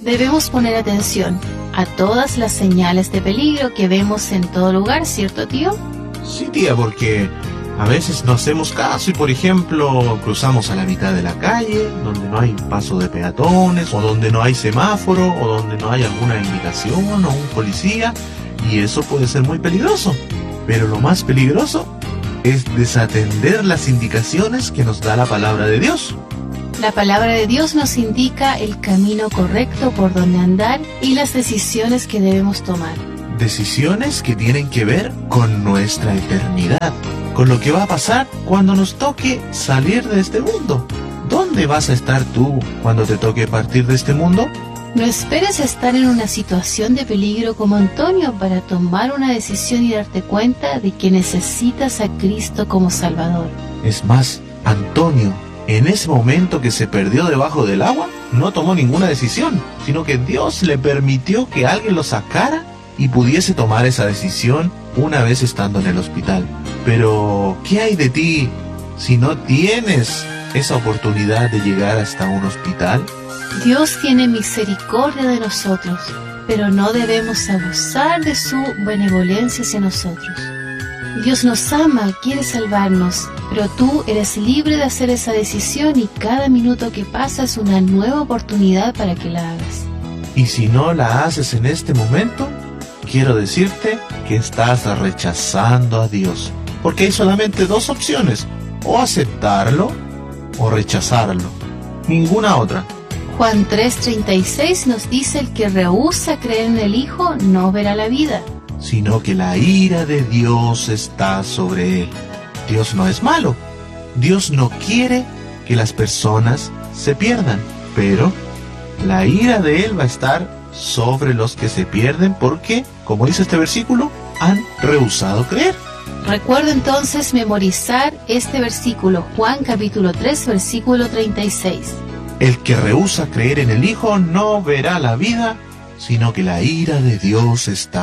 Debemos poner atención a todas las señales de peligro que vemos en todo lugar, ¿cierto, tío? Sí, tía, porque a veces no hacemos caso y, por ejemplo, cruzamos a la mitad de la calle, donde no hay paso de peatones, o donde no hay semáforo, o donde no hay alguna indicación o un policía, y eso puede ser muy peligroso. Pero lo más peligroso es desatender las indicaciones que nos da la palabra de Dios. La palabra de Dios nos indica el camino correcto por donde andar y las decisiones que debemos tomar. Decisiones que tienen que ver con nuestra eternidad, con lo que va a pasar cuando nos toque salir de este mundo. ¿Dónde vas a estar tú cuando te toque partir de este mundo? No esperes estar en una situación de peligro como Antonio para tomar una decisión y darte cuenta de que necesitas a Cristo como Salvador. Es más, Antonio, en ese momento que se perdió debajo del agua, no tomó ninguna decisión, sino que Dios le permitió que alguien lo sacara y pudiese tomar esa decisión una vez estando en el hospital. Pero, ¿qué hay de ti si no tienes esa oportunidad de llegar hasta un hospital? Dios tiene misericordia de nosotros, pero no debemos abusar de su benevolencia hacia nosotros. Dios nos ama, quiere salvarnos, pero tú eres libre de hacer esa decisión y cada minuto que pasa es una nueva oportunidad para que la hagas. Y si no la haces en este momento, quiero decirte que estás rechazando a Dios, porque hay solamente dos opciones, o aceptarlo o rechazarlo, ninguna otra. Juan 3:36 nos dice: el que rehúsa creer en el Hijo no verá la vida, sino que la ira de Dios está sobre él. Dios no es malo. Dios no quiere que las personas se pierdan, pero la ira de él va a estar sobre los que se pierden porque, como dice este versículo, han rehusado creer. Recuerda entonces memorizar este versículo, Juan capítulo 3, versículo 36. El que rehúsa creer en el Hijo no verá la vida, sino que la ira de Dios está